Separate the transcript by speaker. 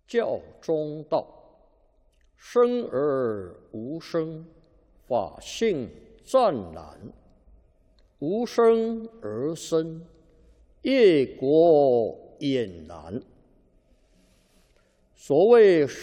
Speaker 1: 教中道，生而无生，法性湛然；无生而生，业果俨然。所谓